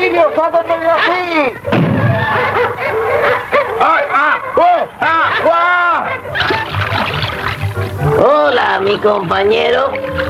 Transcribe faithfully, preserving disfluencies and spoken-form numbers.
auxilio! ¡Sáquenme de aquí! ¡Ay, ah, oh, ah, ah! Hola, mi compañero.